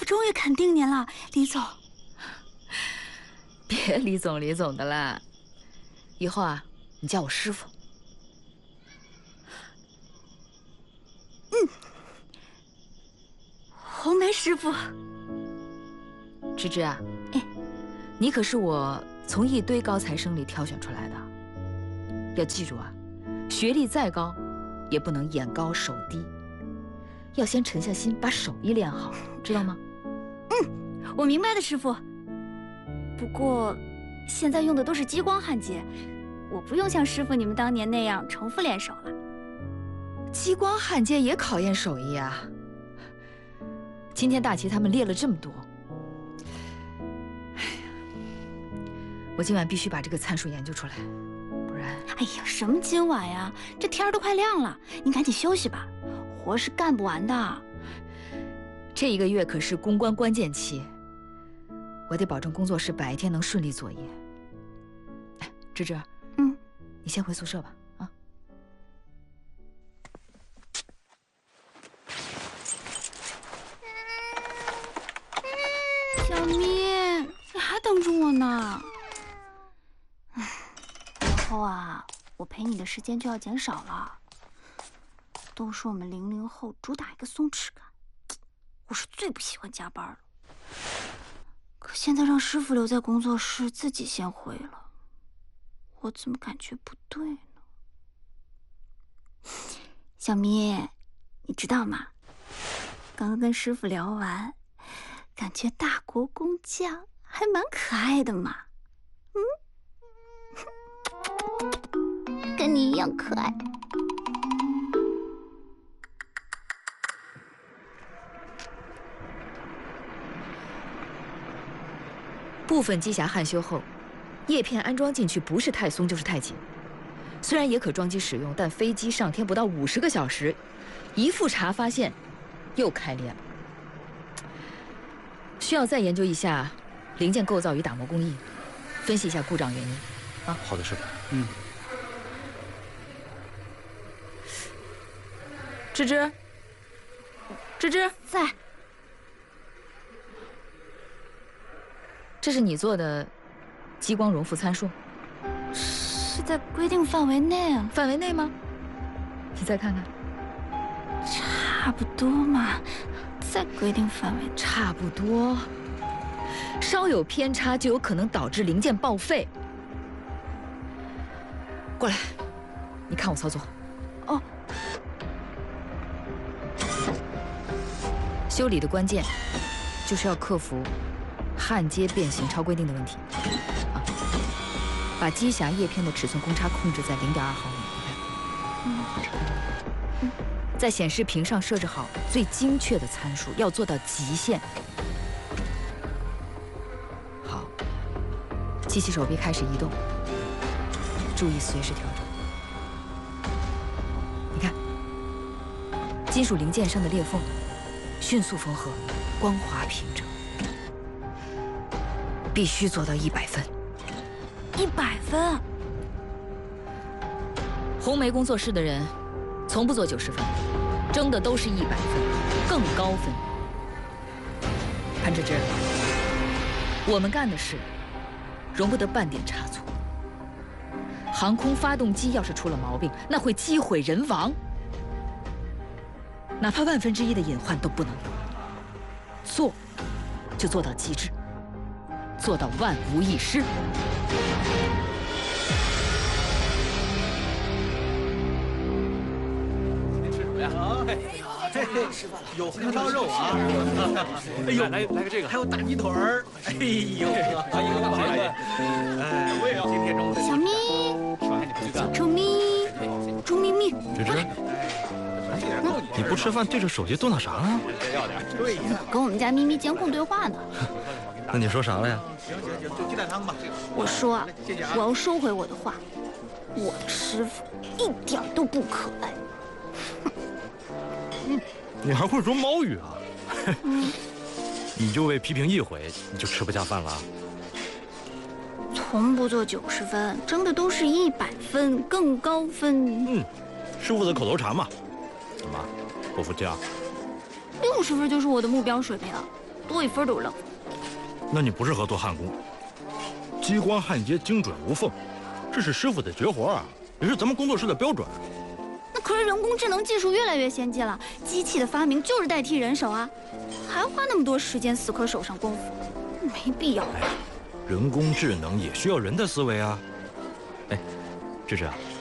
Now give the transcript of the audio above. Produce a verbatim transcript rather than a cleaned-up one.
傅终于肯定您了，李总。 别李总李总的啦，以后啊，你叫我师傅。 嗯，红梅师傅。 芝芝啊， 哎， 你可是我从一堆高材生里挑选出来的，要记住啊，学历再高，也不能眼高手低，要先沉下心把手艺练好，知道吗？ 嗯，我明白的，师傅。不过，现在用的都是激光焊接，我不用像师傅你们当年那样重复练手了。 激光焊接也考验手艺啊。今天大齐他们列了这么多，哎呀，我今晚必须把这个参数研究出来，不然…… 哎呀，什么今晚呀？这天儿都快亮了，您赶紧休息吧，活是干不完的。 这一个月可是公关关键期。我得保证工作室白天能顺利作业。哎，芝芝， 嗯， 你先回宿舍吧，啊。 小咪，你还等着我呢。唉，以后啊，我陪你的时间就要减少了。都说我们零零后主打一个松弛感，我是最不喜欢加班了。可现在让师傅留在工作室，自己先回了，我怎么感觉不对呢？小咪，你知道吗？刚刚跟师傅聊完，感觉大国工匠还蛮可爱的嘛。嗯，跟你一样可爱。 部分机匣焊修后，叶片安装进去不是太松就是太紧。虽然也可装机使用，但飞机上天不到五十个小时，一复查发现又开裂了。需要再研究一下零件构造与打磨工艺，分析一下故障原因。啊， 好的，师傅。 嗯。芝芝，芝芝在。 这是你做的激光容负参数， 是在规定范围内啊？ 范围内吗？你再看看， 差不多嘛，在规定范围。 差不多，稍有偏差就有可能导致零件报废。过来，你看我操作。 哦。 修理的关键就是要克服焊接变形超规定的问题，啊，把机匣叶片的尺寸公差控制在零点二毫米，你看，嗯，在显示屏上设置好最精确的参数，要做到极限。好，机器手臂开始移动，注意随时调整。你看，金属零件上的裂缝迅速缝合，光滑平整。必须做到一百分， 一百分。 红梅工作室的人从不做九十分，争的都是一百分，更高分。潘芝芝，我们干的事容不得半点差错。航空发动机要是出了毛病，那会机毁人亡，哪怕万分之一的隐患都不能有。做就做到极致。做到万无一失。 您吃什么呀？哎呀，终于吃饭了，有红烧肉啊！哎呦，来来个这个，还有大鸡腿儿。哎呦，阿姨干嘛呀？哎，我也要。今天中午小咪，小臭咪，猪咪咪， 芝芝，你不吃饭对着手机嘟囔啥呢？ 要点。对呀， 跟我们家咪咪监控对话呢。 那你说啥了呀？ 行行行，就鸡蛋汤吧。 我说啊，我要收回我的话，我的师傅一点都不可爱。 嗯，你还会说猫语啊？ 嗯， 你就被批评一回，你就吃不下饭了啊？ 从不做九十分，争的都是一百分，更高分。 嗯，师傅的口头禅嘛。怎么，不服气啊？ 六十分就是我的目标水平。 多一分都是浪费。 那你不适合做焊工，激光焊接精准无缝，这是师傅的绝活啊，也是咱们工作室的标准。 那可是人工智能技术越来越先进了，机器的发明就是代替人手啊，还花那么多时间死磕手上功夫，没必要。 人工智能也需要人的思维啊。哎，芝芝啊。